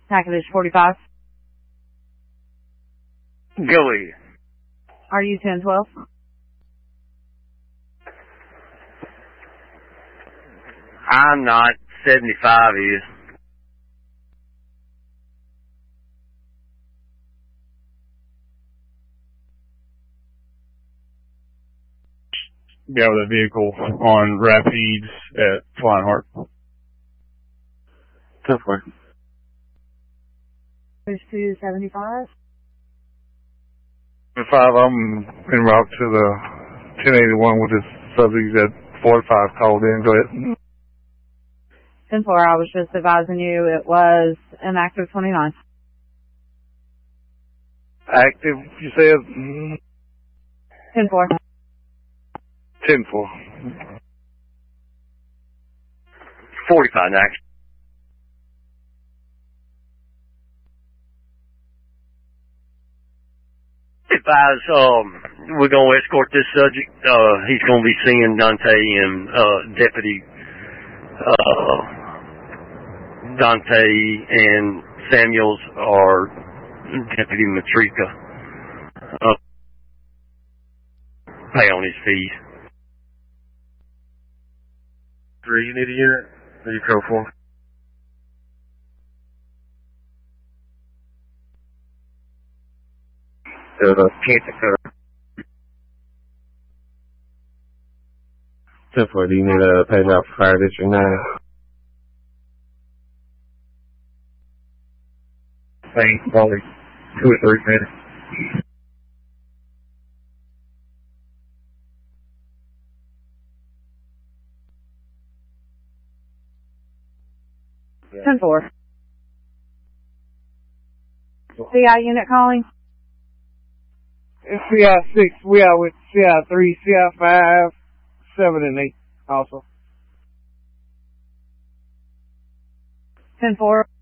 Package 45. Go ahead. Are you 1012? I'm not. 75 is. Yeah, with a vehicle on Rapides at Flying Heart. 10-4. Push to 75. 5, I'm en route to the 1081 with this subject at 45 called in. Go ahead. 10-4, I was just advising you it was an active 29. Active, you said? 10-4. 10-4. 45 next. We're going to escort this subject. He's going to be seeing Dante and Deputy Dante and Samuels or Deputy Matrika pay on his fees. 3, you need a unit? Or you code 4? Cancer. 10-4, do you need a page out for Fire District 9? Thanks, only 2 or 3 minutes. Yeah. 10-4. CI unit calling? CI 6, we are with CI 3, CI 5, 7, and 8 also. 10-4.